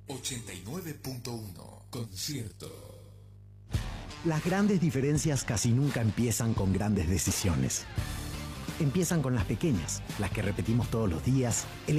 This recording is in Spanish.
89.1 Concierto. Las grandes diferencias casi nunca empiezan con grandes decisiones. Empiezan con las pequeñas, las que repetimos todos los días,